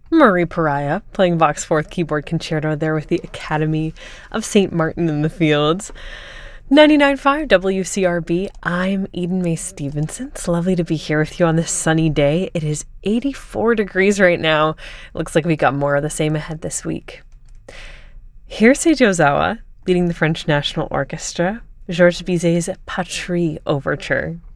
Marie Pariah playing Bach's Fourth Keyboard Concerto there with the Academy of St. Martin in the Fields. 99.5 WCRB, I'm Eden Mae Stevenson. It's lovely to be here with you on this sunny day. It is 84 degrees right now. Looks like we got more of the same ahead this week. Here's Seiji Ozawa leading the French National Orchestra, Georges Bizet's Patrie Overture.